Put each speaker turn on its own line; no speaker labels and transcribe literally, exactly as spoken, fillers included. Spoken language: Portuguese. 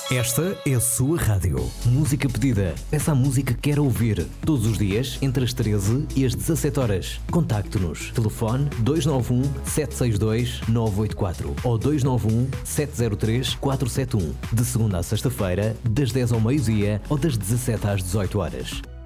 Esta é a sua rádio. Música pedida. Peça a música que quer ouvir. Todos os dias, entre as treze e as dezassete horas. Contacte-nos. Telefone dois nove um, sete seis dois, nove oito quatro ou dois nove um, sete zero três, quatro sete um. De segunda a sexta-feira, das dez ao meio-dia ou das dezassete às dezoito horas.